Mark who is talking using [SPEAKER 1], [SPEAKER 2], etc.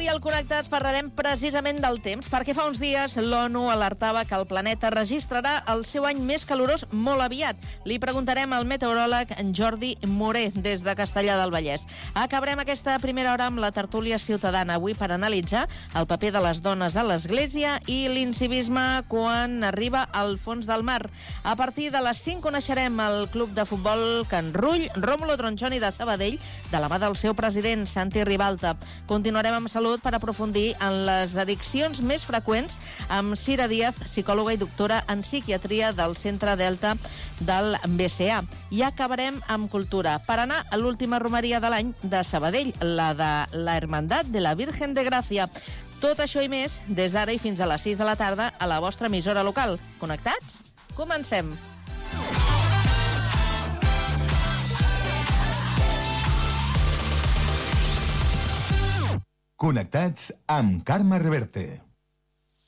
[SPEAKER 1] Avui al Connectats parlarem precisament del temps, perquè fa uns dies l'ONU alertava que el planeta registrarà el seu any més calorós molt aviat. Li preguntarem al meteoròleg Jordi Moré, des de Castellar del Vallès. Acabarem aquesta primera hora amb la tertúlia ciutadana, avui per analitzar el paper de les dones a l'Església i l'incivisme quan arriba al fons del mar. A partir de les 5 coneixerem el club de futbol Can Rull, Rómulo Tronchoni de Sabadell, de la mà del seu president, Santi Ribalta. Continuarem amb salut per aprofundir en les addiccions més freqüents amb Cira Díaz, psicòloga i doctora en psiquiatria del Centre Delta del BCA. I acabarem amb cultura per anar a l'última romeria de l'any de Sabadell, la de la Hermandad de la Virgen de Gràcia. Tot això i més des d'ara i fins a les 6 de la tarda a la vostra emissora local. Connectats? Comencem!
[SPEAKER 2] Connectats amb Carme Reverte.